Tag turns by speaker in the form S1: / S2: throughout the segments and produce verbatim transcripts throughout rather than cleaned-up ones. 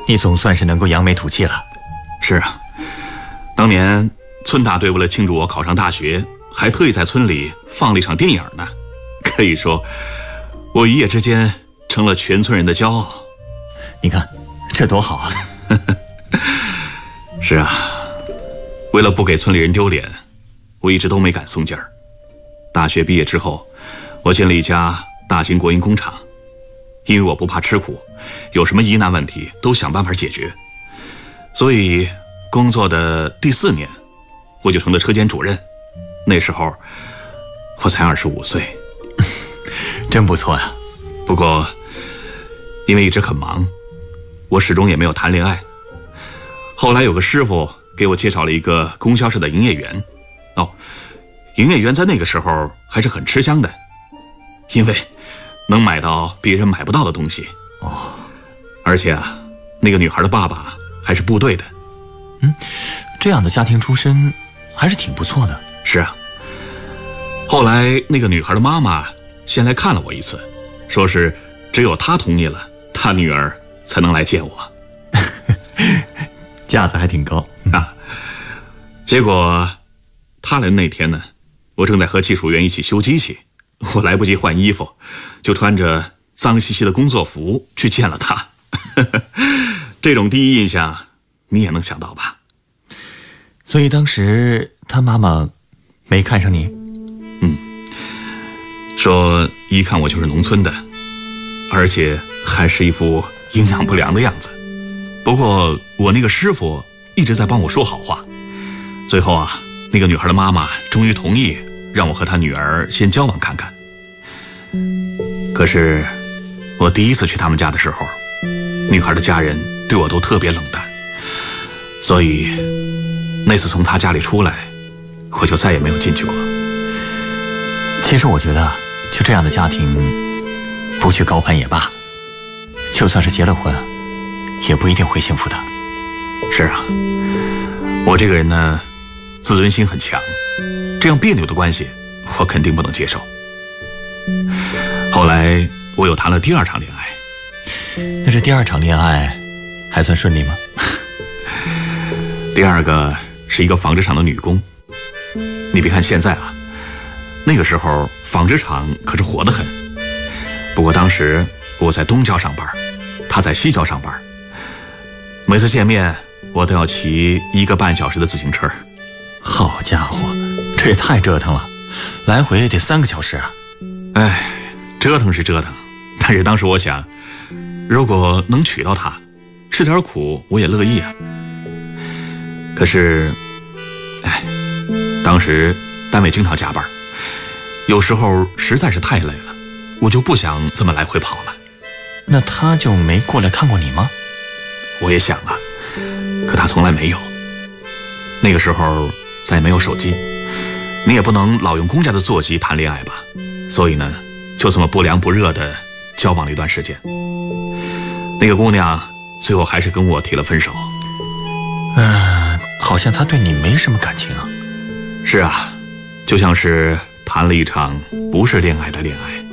S1: 你总算是能够扬眉吐气了。
S2: 是啊，当年村大队为了庆祝我考上大学，还特意在村里放了一场电影呢。可以说，我一夜之间成了全村人的骄傲。
S1: 你看，这多好啊！
S2: 是啊，为了不给村里人丢脸，我一直都没敢松劲儿。大学毕业之后，我进了一家大型国营工厂，因为我不怕吃苦，有什么疑难问题都想办法解决。所以工作的第四年，我就成了车间主任。那时候我才二十五岁，
S1: 真不错呀。
S2: 不过因为一直很忙，我始终也没有谈恋爱。后来有个师傅给我介绍了一个供销社的营业员。哦，营业员在那个时候还是很吃香的，因为能买到别人买不到的东西。
S1: 哦，
S2: 而且啊，那个女孩的爸爸还是部队的。
S1: 嗯，这样的家庭出身还是挺不错的。
S2: 是啊，后来那个女孩的妈妈先来看了我一次，说是只有她同意了，她女儿才能来见我。
S1: 架子还挺高
S2: 啊。结果她来的那天呢，我正在和技术员一起修机器，我来不及换衣服，就穿着脏兮兮的工作服去见了她。这种第一印象你也能想到吧？
S1: 所以当时她妈妈没看上你？
S2: 嗯，说一看我就是农村的，而且还是一副营养不良的样子。不过我那个师傅一直在帮我说好话，最后啊，那个女孩的妈妈终于同意让我和她女儿先交往看看。可是我第一次去他们家的时候，女孩的家人对我都特别冷淡，所以那次从她家里出来，我就再也没有进去过。
S1: 其实我觉得就这样的家庭不去高攀也罢，就算是结了婚也不一定会幸福的。
S2: 是啊，我这个人呢，自尊心很强，这样别扭的关系我肯定不能接受。后来我又谈了第二场恋爱。
S1: 那这第二场恋爱还算顺利吗？
S2: 第二个是一个纺织厂的女工。你别看现在啊，那个时候纺织厂可是火得很。不过当时我在东郊上班，她在西郊上班，每次见面我都要骑一个半小时的自行车。
S1: 好家伙，这也太折腾了，来回得三个小时啊！
S2: 哎，折腾是折腾，但是当时我想，如果能娶到她，吃点苦我也乐意啊。可是，哎，当时单位经常加班，有时候实在是太累了，我就不想这么来回跑了。
S1: 那他就没过来看过你吗？
S2: 我也想啊，可他从来没有。那个时候再没有手机，你也不能老用公家的座机谈恋爱吧，所以呢，就这么不凉不热的交往了一段时间。那个姑娘最后还是跟我提了分手。
S1: 嗯，好像他对你没什么感情啊。
S2: 是啊，就像是谈了一场不是恋爱的恋爱。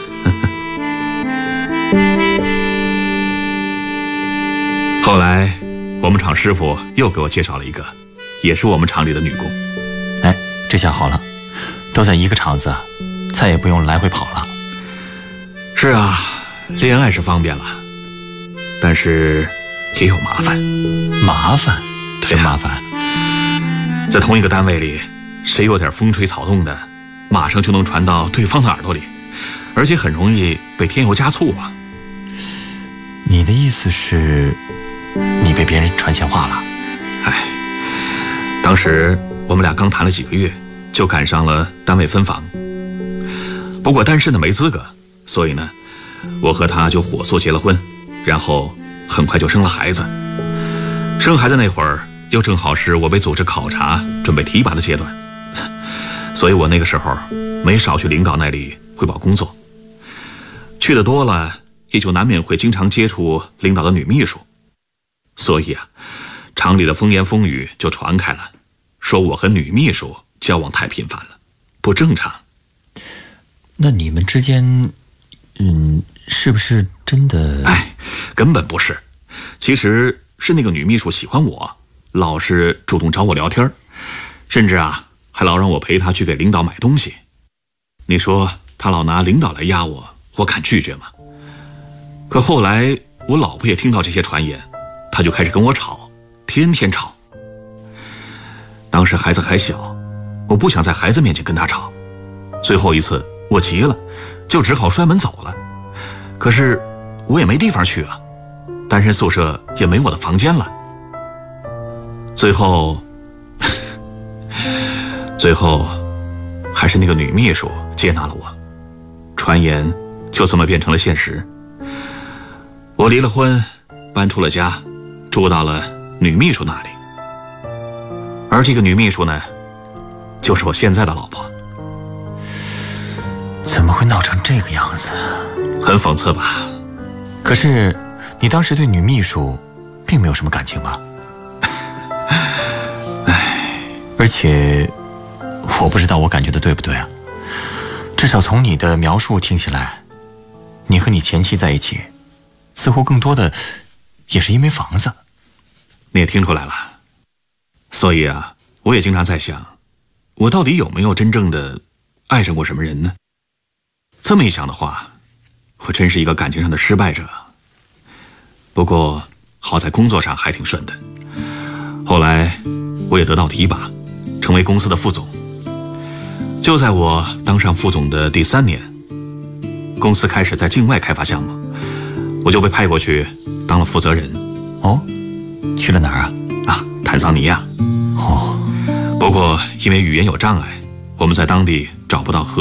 S2: 后来我们厂师傅又给我介绍了一个，也是我们厂里的女工。
S1: 哎，这下好了，都在一个厂子，再也不用来回跑了。
S2: 是啊，恋爱是方便了，但是也有麻烦。
S1: 麻烦？真麻烦。
S2: 在同一个单位里，谁有点风吹草动的，马上就能传到对方的耳朵里，而且很容易被添油加醋啊。
S1: 你的意思是你被别人传闲话了？
S2: 哎，当时我们俩刚谈了几个月，就赶上了单位分房。不过单身的没资格，所以呢，我和他就火速结了婚，然后很快就生了孩子。生孩子那会儿，又正好是我被组织考察、准备提拔的阶段，所以我那个时候没少去领导那里汇报工作。去的多了，也就难免会经常接触领导的女秘书。所以啊，厂里的风言风语就传开了，说我和女秘书交往太频繁了，不正常。
S1: 那你们之间，嗯，是不是真的？
S2: 哎，根本不是， 其实是那个女秘书喜欢我，老是主动找我聊天，甚至啊还老让我陪她去给领导买东西。你说她老拿领导来压我，我敢拒绝吗？可后来我老婆也听到这些传言，她就开始跟我吵，天天吵。当时孩子还小，我不想在孩子面前跟她吵。最后一次我急了，就只好摔门走了。可是我也没地方去啊，单身宿舍也没我的房间了。最后最后还是那个女秘书接纳了我，传言就这么变成了现实。我离了婚，搬出了家，住到了女秘书那里。而这个女秘书呢，就是我现在的老婆。
S1: 怎么会闹成这个样子？
S2: 很讽刺吧？
S1: 可是你当时对女秘书并没有什么感情吧？
S2: 唉，
S1: 而且我不知道我感觉的对不对啊，至少从你的描述听起来，你和你前妻在一起似乎更多的也是因为房子。
S2: 你也听出来了。所以啊，我也经常在想，我到底有没有真正的爱上过什么人呢？这么一想的话，我真是一个感情上的失败者。不过好在工作上还挺顺的，后来我也得到提拔，成为公司的副总。就在我当上副总的第三年，公司开始在境外开发项目，我就被派过去当了负责人。
S1: 哦，去了哪儿啊？
S2: 啊，坦桑尼亚。
S1: 哦，
S2: 不过因为语言有障碍，我们在当地找不到合